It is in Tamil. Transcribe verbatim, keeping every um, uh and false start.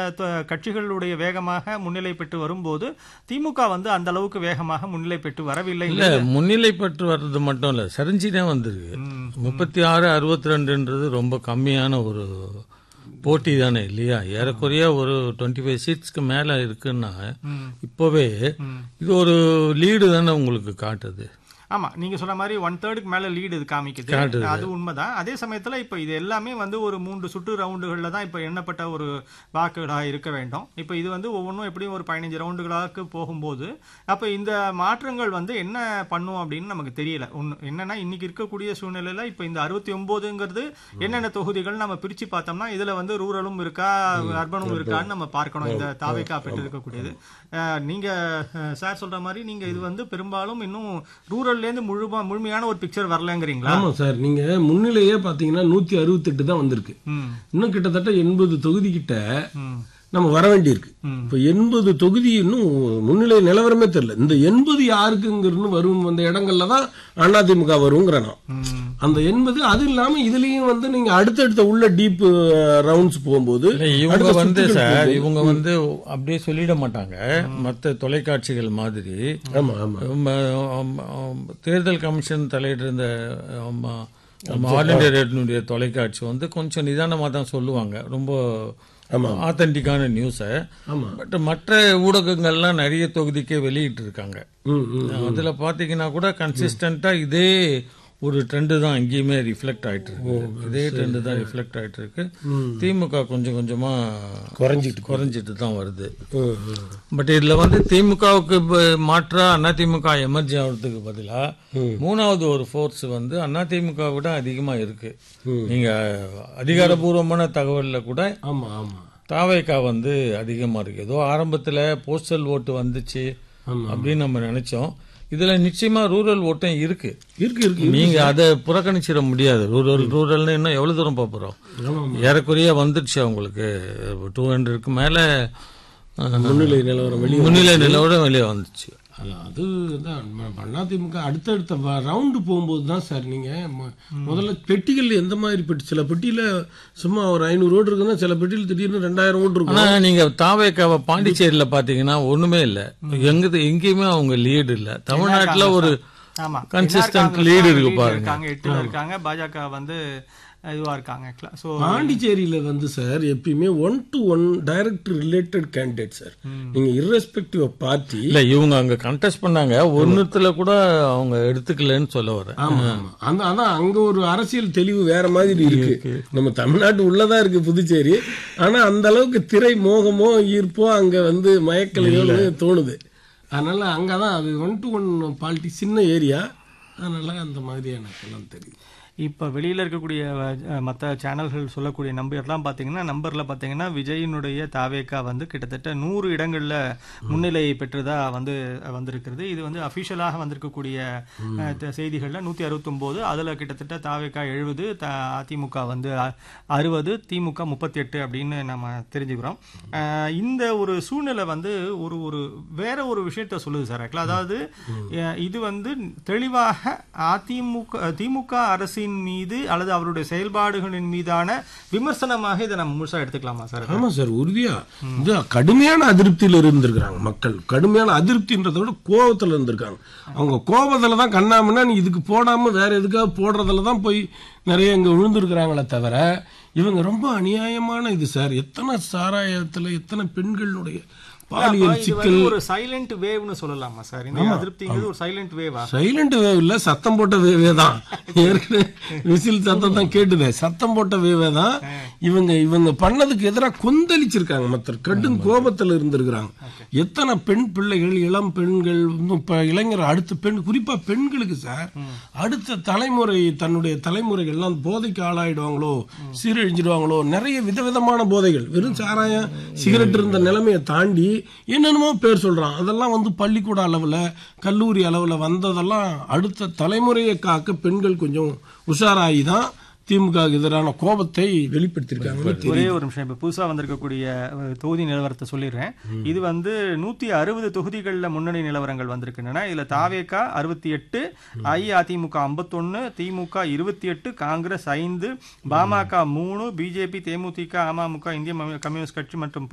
கட்சிகளுடைய வேகமாக முன்னிலை பெற்று வரும்போது திமுக வந்து அந்த அளவுக்கு வேகமாக முன்னிலை பெற்று வரவில்லை. இல்ல, முன்னிலை பெற்று வர்றது மட்டும் இல்ல, சரிஞ்சுதான் வந்திருக்கு. முப்பத்தி ஆறு அறுபத்தி ரெண்டுன்றது ரொம்ப கம்மியான ஒரு போட்டி தானே இல்லையா? ஏறக்குறைய ஒரு டுவெண்ட்டி ஃபைவ் சீட்ஸ்க்கு மேல இருக்குன்னா இப்பவே இது ஒரு லீடு தானே உங்களுக்கு காட்டுது. ஆமா, நீங்க சொன்ன மாதிரி ஒன் தேர்டுக்கு மேல லீடு இது காமிக்குது, அது உண்மைதான். அதே சமயத்துல இப்ப இது எல்லாமே வந்து ஒரு மூன்று சுற்று ரவுண்டுகள்ல தான் இப்ப எண்ணப்பட்ட ஒரு வாக்குகளாக இருக்க வேண்டும். இப்ப இது வந்து ஒவ்வொன்றும் எப்படியும் ஒரு பதினஞ்சு ரவுண்டுகளாக போகும்போது அப்ப இந்த மாற்றங்கள் வந்து என்ன பண்ணும் அப்படின்னு நமக்கு தெரியல. ஒண்ணு என்னன்னா, இன்னைக்கு இருக்கக்கூடிய சூழ்நிலையில இப்ப இந்த அறுபத்தி ஒன்பதுங்கிறது என்னென்ன தொகுதிகள் நம்ம பிரிச்சு பார்த்தோம்னா இதுல வந்து ரூரலும் இருக்கா அர்பனும் இருக்கான்னு நம்ம பார்க்கணும். இந்த தாவேக்கா பெற்று இருக்கக்கூடியது நீங்க சார் சொல்ற மாதிரி நீங்க இது வந்து பெரும்பாலும் இன்னும் ரூரல் முழுமையான ஒரு பிக்சர் வரலங்கிறீங்களா? ஆமா சார், நீங்க முன்னிலையே பாத்தீங்கன்னா நூத்தி அறுபத்தி எட்டு தான் வந்திருக்கு. இன்னும் கிட்டத்தட்ட எண்பது தொகுதி கிட்ட நம்ம வர வேண்டியிருக்கு. இப்ப எண்பது தொகுதி இன்னும் முன்னிலை நிலவரமே தெரியல. இந்த எண்பது யாருக்குங்கிறது வரும் அந்த இடங்கள்ல தான் அதிமுக வருங்கிற அந்த எண்பது. அது இல்லாம இதுலயும் வந்து நீங்க அடுத்தடுத்த உள்ள டீப் ரவுண்ட்ஸ் போகும்போது இவங்க வந்து சார் இவங்க வந்து அப்படியே சொல்லிட மாட்டாங்க மற்ற தொலைக்காட்சிகள் மாதிரி. ஆமா ஆமா, தேர்தல் கமிஷன் தலையிட்டு இருந்த ஆல் இந்தியா ரேடியோனுடைய தொலைக்காட்சி வந்து கொஞ்சம் நிதானமா தான் சொல்லுவாங்க, ரொம்ப ஆத்தென்டிக்கான நியூஸை. பட் மற்ற ஊடகங்கள்லாம் நிறைய தொகுதிக்கே வெளியிட்டு இருக்காங்க. அதுல பாத்தீங்கன்னா கூட கன்சிஸ்டன்டா இதே ஒரு ட்ரெண்டு தான் எங்கேயுமே ரிஃப்ளெக்ட் ஆயிட்டு இருக்கு. இதே ட்ரெண்டு தான் ரிஃப்ளெக்ட் ஆயிட்டு இருக்கு. திமுக கொஞ்சம் கொஞ்சமா குறைஞ்சிட்டு குறைஞ்சிட்டு தான் வருது. பட் இதுல வந்து திமுகவுக்கு மாற்றா அதிமுக எமர்ஜி ஆகிறதுக்கு பதிலா மூணாவது ஒரு ஃபோர்ஸ் வந்து அதிமுக விட அதிகமா இருக்கு. நீங்க அதிகாரபூர்வமான தகவல்ல கூட ஆமா ஆமா தாவேக்கா வந்து அதிகமா இருக்கு. ஏதோ ஆரம்பத்துல போஸ்டல் ஓட்டு வந்துச்சு அப்படின்னு நம்ம நினைச்சோம். இதுல நிச்சயமா ரூரல் ஓட்டம் இருக்கு இருக்கு இருக்கு நீங்க அதை புறக்கணிச்சிட முடியாது. ரூரல் ரூரல்னு இன்னும் எவ்வளவு தூரம் போறோம்? ஏறக்குறைய வந்துடுச்சு அவங்களுக்கு டூ ஹண்ட்ரடுக்கு மேல முன்னிலை நிலவரம் வெளியே முன்னிலை நிலவரம் வெளியே வந்துச்சு. அதுதான் அதிமுக அடுத்தடுத்த ரவுண்டு போகும்போது தான் சார் நீங்க முதல்ல பெட்டிகள் எந்த மாதிரி பெட்டி, சில பெட்டியில சும்மா ஒரு ஐநூறு ஓட்டு இருக்குன்னா சில பெட்டியில் திடீர்னு ரெண்டாயிரம் ஓட்டு இருக்கும். ஆனா நீங்க தாவேக்காவை பாண்டிச்சேரியில பாத்தீங்கன்னா ஒண்ணுமே இல்ல, எங்க எங்கேயுமே அவங்க லீடு இல்ல. தமிழ்நாட்டுல ஒரு கன்சிஸ்டன்ட் லீடு இருக்கு பாருங்க. எட்டுல இருக்காங்க, பாஜக வந்து இதுவா இருக்காங்க. சோ பாண்டிச்சேரியில வந்து சார் எப்பயுமே one to one direct related candidate sir. நீங்க இர்ரெஸ்பெக்டிவ் ஆஃப் பார்ட்டி இல்ல, இவங்க அங்க கண்டெஸ்ட் பண்ணாங்க, ஒன்னுத்துல கூட அவங்க எடுத்துக்கலன்னு சொல்ல வரேன். ஆமா ஆமா, அந்த அதான் அங்க ஒரு அரசியல் தெளிவு வேற மாதிரி இருக்கு. நம்ம தமிழ்நாட்டு உள்ளதா இருக்கு புதுச்சேரி, ஆனா அந்த அளவுக்கு திரை மோகமோ ஈர்ப்போ அங்க வந்து மயக்கலையோ தோணுது. அதனால அங்கதான் அது ஒன் டு ஒன் பார்ட்டி, சின்ன ஏரியா, அதனால அந்த மாதிரி எனக்கு எல்லாம் தெரியுது. இப்போ வெளியில் இருக்கக்கூடிய மற்ற சேனல்கள் சொல்லக்கூடிய நம்பர்லாம் பார்த்தீங்கன்னா நம்பரில் பார்த்தீங்கன்னா விஜயினுடைய தாவேக்கா வந்து கிட்டத்தட்ட நூறு இடங்களில் முன்னிலை பெற்றதாக வந்து வந்திருக்கிறது. இது வந்து அஃபிஷியலாக வந்திருக்கக்கூடிய செய்திகளில் நூற்றி அறுபத்தொம்போது, அதில் கிட்டத்தட்ட தாவேக்கா எழுபது, த அதிமுக வந்து அறுபது, திமுக முப்பத்தி எட்டு அப்படின்னு நம்ம தெரிஞ்சுக்கிறோம். இந்த ஒரு சூழ்நிலை வந்து ஒரு ஒரு வேற ஒரு விஷயத்த சொல்லுது சார். அதாவது இது வந்து தெளிவாக அதிமுக திமுக அரசு மீது அல்லது அவருடைய செயல்பாடுகளின் மீதான விமர்சனமாக இதை நம்ம முழுசா எடுத்துக்கலாமா சார்? ஆமா சார், உறுதியா இது கடுமையான அதிருப்தியில் இருந்திருக்கிறாங்க மக்கள். கடுமையான அதிருப்தின்றத விட கோபத்துல இருந்திருக்காங்க. அவங்க கோபத்துல தான் கண்ணாமன்னா நீ இதுக்கு போடாம வேற எதுக்காக போடுறதுல தான் போய் நிறைய இங்க விழுந்திருக்கிறாங்களே தவிர இவங்க ரொம்ப அநியாயமான இது சார். எத்தனை சாராயத்துல எத்தனை பெண்களுடைய பாலியல் சிக்கல், ஒரு சைலண்ட் வேவ்னு சொல்லலாமா சார்? இந்த அதிருப்திங்கிறது ஒரு சைலண்ட் வேவா? சைலண்ட் வேவ் இல்ல, சத்தம் போட்ட வேவே தான். விசில் சத்தம் தான் கேட்டுது, சத்தம் போட்ட வேவே தான். இவங்க இவங்க பண்ணதுக்கு எதிராக கொந்தளிச்சிருக்காங்க, மற்ற கடும் கோபத்தில் இருந்திருக்கிறாங்க. எத்தனை பெண் பிள்ளைகள், இளம் பெண்கள், இளைஞர், அடுத்த பெண், குறிப்பா பெண்களுக்கு சார் அடுத்த தலைமுறை, தன்னுடைய தலைமுறைகள் எல்லாம் போதைக்கு ஆளாயிடுவாங்களோ, சீரழிஞ்சிடுவாங்களோ, நிறைய விதவிதமான போதைகள், வெறும் சாராயம் சிகரெட் இருந்த நிலைமையை தாண்டி என்னென்னமோ பேர் சொல்றான். அதெல்லாம் வந்து பள்ளிக்கூட அளவுல, கல்லூரி அளவுல வந்ததெல்லாம் அடுத்த தலைமுறையை காக்க பெண்கள் கொஞ்சம் உஷாராகி தான் திமுக எதிரான கோபத்தை வெளிப்படுத்திருக்காங்க. ஒரே ஒரு நிமிஷம், இப்ப புதுசா வந்திருக்கக்கூடிய தொகுதி நிலவரத்தை சொல்லிடுறேன். இது வந்து நூத்தி அறுபது தொகுதிகளில் முன்னணி நிலவரங்கள் வந்திருக்கின்றன. இதுல தாவேகா அறுபத்தி எட்டு, அஇஅதிமுக ஐம்பத்தொன்னு, திமுக இருபத்தி எட்டு, காங்கிரஸ் ஐந்து, பாமக மூணு, பிஜேபி, தேமுதிக, அமமுக, இந்திய கம்யூனிஸ்ட் கட்சி மற்றும்